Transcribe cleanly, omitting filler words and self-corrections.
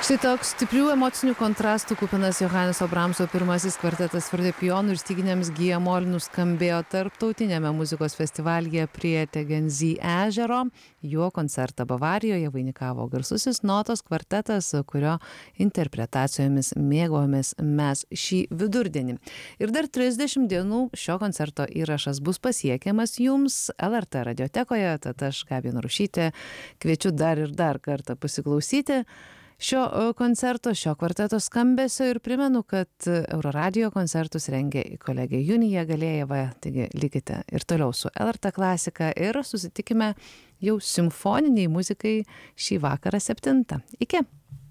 Štai toks stiprių emocinių kontrastų kupinas Johanneso Bramso pirmasis kvartetas fortepijonui ir styginiams G-mol nuskambėjo tarptautiniame muzikos festivalyje prie Tegernsee ežero. Jo koncertą Bavarijoje vainikavo garsusis notos kvartetas, kurio interpretacijomis mėgavomės mes šį vidurdienį. Ir dar 30 dienų šio koncerto įrašas bus pasiekiamas jums LRT radiotekoje, tad aš, Gabija Narušytė, kviečiu dar ir dar kartą pasiklausyti šio koncerto, šio kvarteto skambesio ir primenu, kad Euroradijo koncertus rengia kolegė Junija Galėjeva, taigi likite ir toliau su LRT klasika ir susitikime jau simfoniniai muzikai šį vakarą 7. Iki.